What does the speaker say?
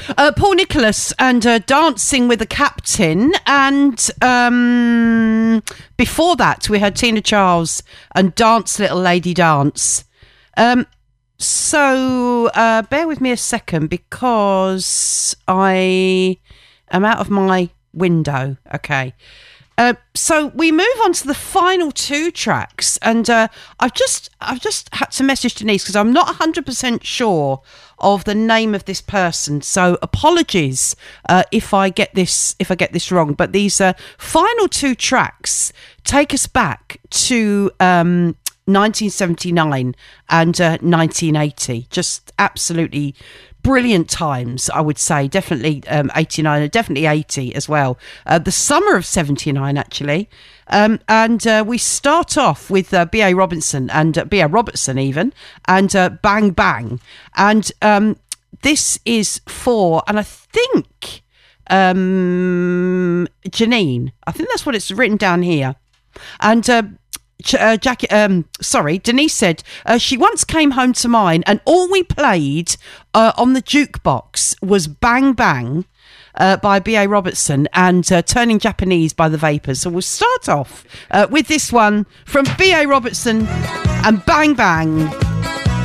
Paul Nicholas and Dancing with the Captain. And before that, we had Tina Charles and Dance Little Lady Dance. So bear with me a second because I am out of my window. Okay. So we move on to the final two tracks, and I've just had to message Denise because I'm not 100% sure of the name of this person. So apologies if I get this wrong. But these final two tracks take us back to 1979 and 1980. Just absolutely brilliant times, I would say. Definitely 89 and definitely 80 as well. The summer of 79, actually. And we start off with B.A. Robinson and B.A. Robertson even, and Bang Bang. And this is for, and I think Janine. I think that's what it's written down here. And Denise said she once came home to mine and all we played on the jukebox was Bang Bang by B.A. Robertson and Turning Japanese by the Vapors. So we'll start off with this one from B.A. Robertson and Bang Bang.